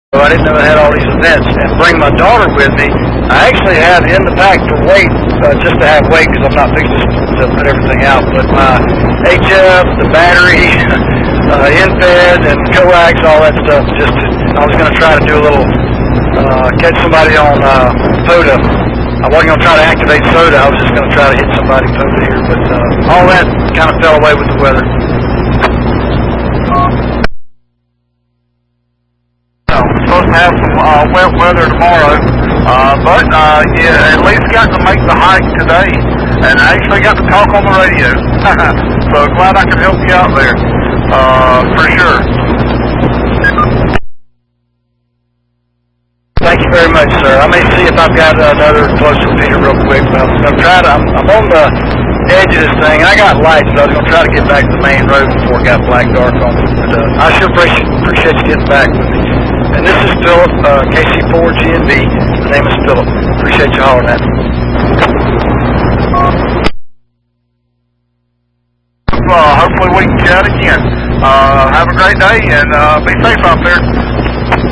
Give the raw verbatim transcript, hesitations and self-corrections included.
So I didn't know I had all these events, and bring my daughter with me. I actually have in the pack for weight, uh, just to have weight, because I'm not fixing to put everything out. But my H F, the battery, uh, N-Fed, and coax, all that stuff. Just to, I was going to try to do a little, uh, catch somebody on uh, POTA. I wasn't going to try to activate SOTA. I was just going to try to hit somebody POTA here. But uh, all that kind of fell away with the weather. Supposed to have some uh, wet weather tomorrow, uh, but uh, yeah, at least got to make the hike today, and I actually got to talk on the radio. So glad I could help you out there, uh, for sure. Thank you very much, sir. I may see if I've got another close repeater real quick, but I'm going to try to, I'm, I'm on the edge of this thing, and I got lights, so I was going to try to get back to the main road before it got black dark on me. But uh, I sure appreciate, appreciate you getting back with me. And this is Philip, uh, K C four G N B. The name is Philip. Appreciate you hollering at me. Uh, hopefully we can chat again. Uh, have a great day, and uh, be safe out there.